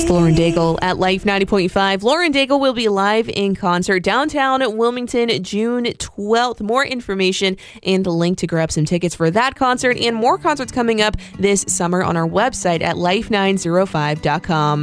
It's Lauren Daigle at Life 90.5. Lauren Daigle will be live in concert downtown Wilmington, June 12th. More information and the link to grab some tickets for that concert and more concerts coming up this summer on our website at life905.com.